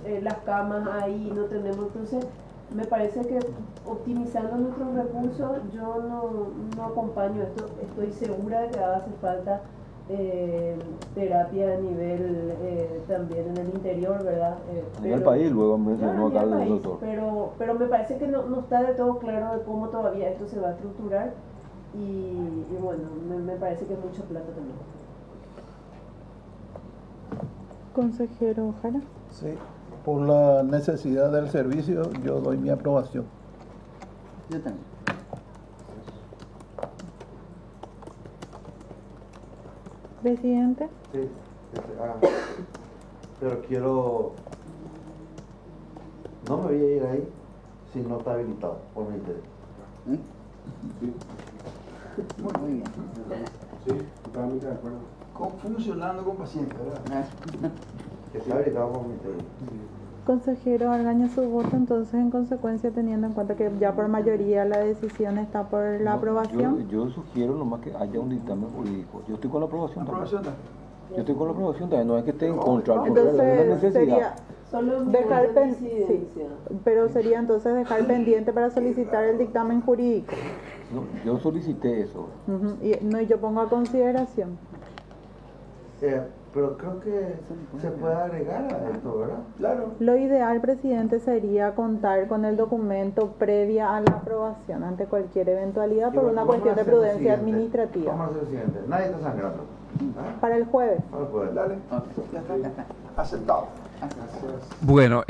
las camas ahí, no tenemos, entonces me parece que optimizando nuestros recursos yo no acompaño esto, estoy segura de que hace falta terapia a nivel también en el interior, ¿verdad? En el país luego mencionó acá el país, doctor. pero me parece que no está de todo claro de cómo todavía esto se va a estructurar y bueno, me parece que es mucha plata también. Consejero Jara. Sí, por la necesidad del servicio yo doy mi aprobación. Yo también. Presidente. Sí, pero quiero... No me voy a ir ahí si no está habilitado por mi interés. Sí. Muy bien. Sí, totalmente de acuerdo. Funcionando con paciencia, ¿verdad? Que está habilitado por mi interés. Consejero Argaña su voto, entonces en consecuencia teniendo en cuenta que ya por mayoría la decisión está por la aprobación. Yo sugiero nomás que haya un dictamen jurídico. Yo estoy con la aprobación también. Yo estoy con la aprobación también, no es que esté en contra, porque es una Entonces sería necesidad. Solo dejar sí, pero sería entonces dejar pendiente para solicitar el dictamen jurídico. No, yo solicité eso. Y yo pongo a consideración. Pero creo que se puede agregar a esto, ¿verdad? Claro. Lo ideal, presidente, sería contar con el documento previa a la aprobación ante cualquier eventualidad por una cuestión de prudencia administrativa. Vamos a hacer lo siguiente, nadie está sangrando. ¿Ah? Para el jueves. Para el jueves. Dale. Ya está. Aceptado. Bueno,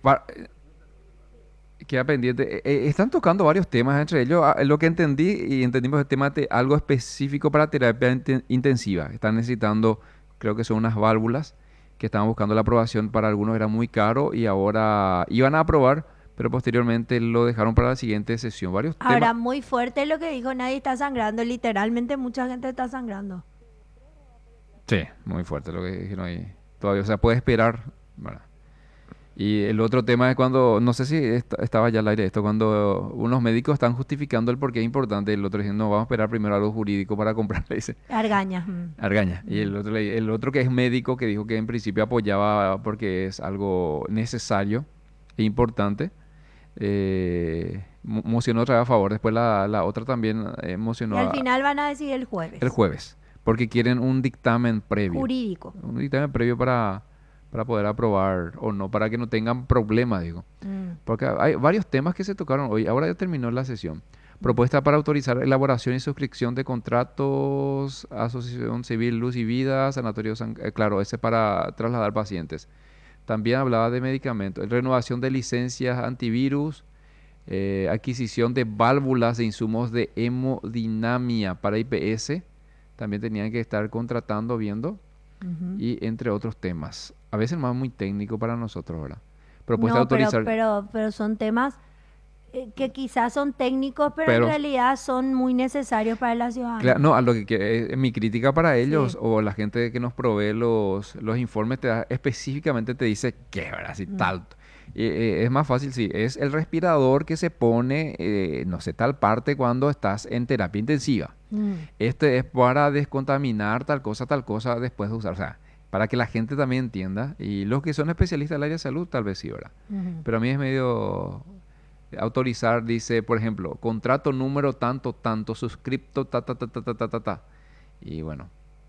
queda pendiente. Están tocando varios temas, entre ellos lo que entendimos el tema de algo específico para terapia intensiva. Están necesitando, creo que son unas válvulas que estaban buscando la aprobación. Para algunos era muy caro y ahora iban a aprobar, pero posteriormente lo dejaron para la siguiente sesión. Varios Ahora, temas. muy fuerte lo que dijo, nadie está sangrando, literalmente mucha gente está sangrando. Sí, muy fuerte lo que dijeron ahí. Todavía, o sea, puede esperar, ¿verdad? Y el otro tema es cuando, no sé si estaba ya al aire esto, cuando unos médicos están justificando el por qué es importante, el otro diciendo, no, vamos a esperar primero algo jurídico para comprar, le dice. Argaña. Argaña. Y el otro que es médico que dijo que en principio apoyaba porque es algo necesario e importante, mocionó otra vez a favor. Después la otra también mocionó Y al final van a decidir el jueves. el jueves, porque quieren un dictamen previo. Jurídico. Un dictamen previo para poder aprobar o no, para que no tengan problemas, digo. Porque hay varios temas que se tocaron hoy. Ahora ya terminó la sesión. Propuesta para autorizar elaboración y suscripción de contratos, Asociación Civil Luz y Vida, Sanatorio claro, ese para trasladar pacientes. También hablaba de medicamentos, renovación de licencias antivirus, adquisición de válvulas de insumos de hemodinamia para IPS. También tenían que estar contratando, viendo, y entre otros temas. A veces más muy técnico para nosotros, ¿verdad? Propuesta de autorizar... pero son temas que quizás son técnicos, pero en realidad son muy necesarios para la ciudadanía. Claro, no, a lo que mi crítica para ellos, Sí. o la gente que nos provee los informes, específicamente te dice qué, ¿verdad? Si tal... es más fácil, sí, es el respirador que se pone, no sé, tal parte cuando estás en terapia intensiva. Este es para descontaminar tal cosa después de usar. O sea, para que la gente también entienda. Y los que son especialistas del área de salud, tal vez sí, ¿verdad? Pero a mí es medio... Autorizar, dice, por ejemplo, contrato número tanto, suscripto, Y bueno.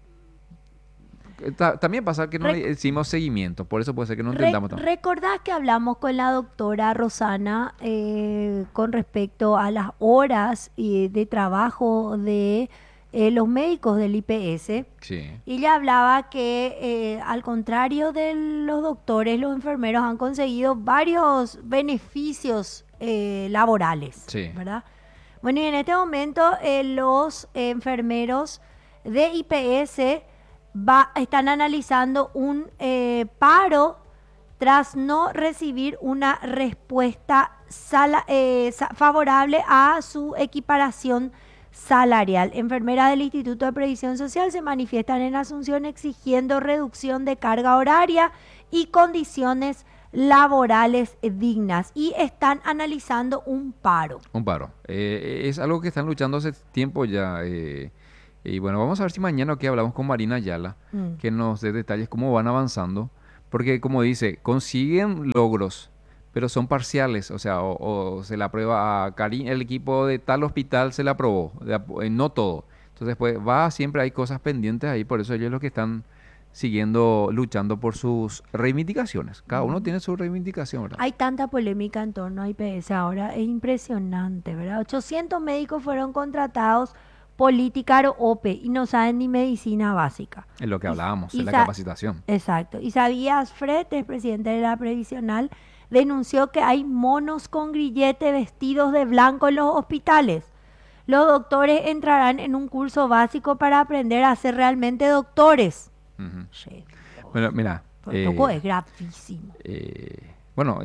También pasa que no le hicimos seguimiento, por eso puede ser que no entendamos tanto. ¿Recordás que hablamos con la doctora Rosana con respecto a las horas de trabajo de los médicos del IPS? Sí. Y ella hablaba que al contrario de los doctores, los enfermeros han conseguido varios beneficios laborales, Sí. ¿verdad? Bueno, y en este momento los enfermeros de IPS están analizando un paro tras no recibir una respuesta favorable a su equiparación salarial. Enfermeras del Instituto de Previsión Social se manifiestan en Asunción exigiendo reducción de carga horaria y condiciones laborales dignas y están analizando un paro. Un paro. Es algo que están luchando hace tiempo ya. Y bueno, vamos a ver si mañana aquí hablamos con Marina Ayala, que nos dé detalles cómo van avanzando, Porque como dice, consiguen logros, pero son parciales, o sea, o se le aprueba a Karim, el equipo de tal hospital se le aprobó, no todo. Entonces, pues siempre hay cosas pendientes ahí, por eso ellos los que están siguiendo, luchando por sus reivindicaciones. Cada uno tiene su reivindicación, ¿verdad? Hay tanta polémica en torno a IPS ahora, es impresionante, ¿verdad? 800 médicos fueron contratados Políticaro OPE y no saben ni medicina básica. Es lo que hablábamos, es la sa- capacitación. Exacto. Y Sabías Fred, el presidente de la Previsional, denunció que hay monos con grillete vestidos de blanco en los hospitales. Los doctores entrarán en un curso básico para aprender a ser realmente doctores. Ujú. Sí. Bueno, mira. Tampoco es gravísimo. Bueno,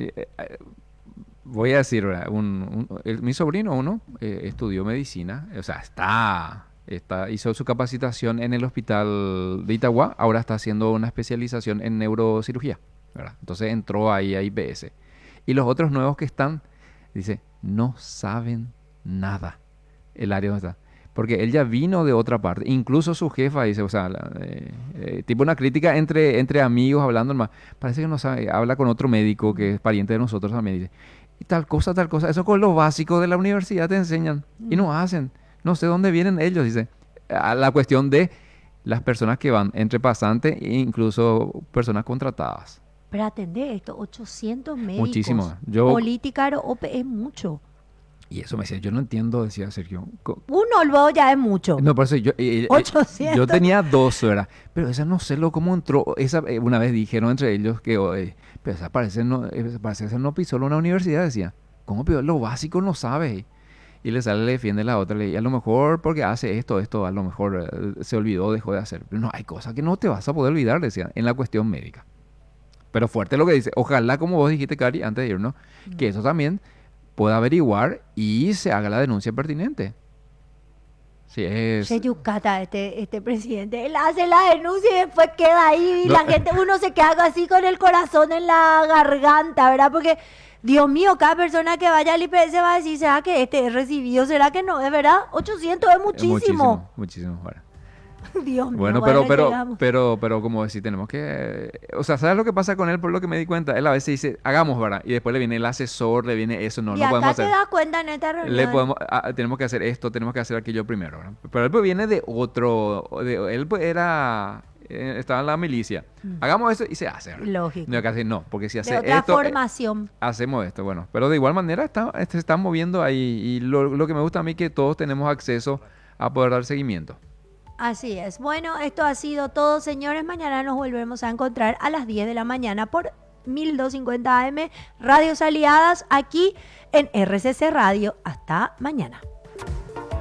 voy a decir, ¿verdad? Mi sobrino, estudió medicina, o sea, hizo su capacitación en el hospital de Itagua, ahora está haciendo una especialización en neurocirugía, ¿verdad? Entonces entró ahí a IPS. Y los otros nuevos que están, dice, no saben nada el área donde está. Porque él ya vino de otra parte, incluso su jefa dice, o sea, tipo una crítica entre amigos hablando, más parece que no sabe, habla con otro médico que es pariente de nosotros también, dice, y tal cosa, eso con lo básico de la universidad te enseñan, y no hacen, no sé dónde vienen ellos, dice, a la cuestión de las personas que van entre pasantes e incluso personas contratadas. Pero atendé esto, 800 médicos. Muchísimo. Políticaro OPE es mucho. Y eso me decía, yo no entiendo, decía Sergio. Uno luego ya es mucho. No, por eso 800. yo tenía 2, ¿verdad? Pero esa no sé cómo entró. Una vez dijeron entre ellos que, pero esa parece que no pisó una universidad, decía. ¿Cómo pisó? Lo básico no sabe. Y le defiende la otra. Y a lo mejor porque hace esto, a lo mejor se olvidó, dejó de hacer. Pero no, hay cosas que no te vas a poder olvidar, decía, en la cuestión médica. Pero fuerte lo que dice. Ojalá, como vos dijiste, Cari, antes de irnos, que eso también pueda averiguar y se haga la denuncia pertinente. Si es... Che yucata este presidente. Él hace la denuncia y después queda ahí y la gente, uno se queda así con el corazón en la garganta, ¿verdad? Porque, Dios mío, cada persona que vaya al IPS va a decir, ¿será que este es recibido? ¿Será que no? ¿Es verdad? 800 es muchísimo. Muchísimo, ahora. Dios mío. Bueno, llegamos. pero como decir, tenemos que... O sea, ¿sabes lo que pasa con él? Por lo que me di cuenta, él a veces dice, hagamos, ¿verdad? Y después le viene el asesor, le viene eso, no y acá podemos te hacer. das cuenta en esta reunión. Tenemos que hacer esto, tenemos que hacer aquello primero, ¿verdad? Pero él pues viene de otro... él pues estaba en la milicia. Hagamos eso y se hace, ¿verdad? Lógico. No, casi no, porque si hace De otra esto... formación. hacemos esto, bueno. Pero de igual manera se están moviendo ahí. Y lo que me gusta a mí es que todos tenemos acceso a poder dar seguimiento. Así es. Bueno, esto ha sido todo, señores. Mañana nos volvemos a encontrar a las 10 de la mañana por 1250 AM, Radios Aliadas, aquí en RCC Radio. Hasta mañana.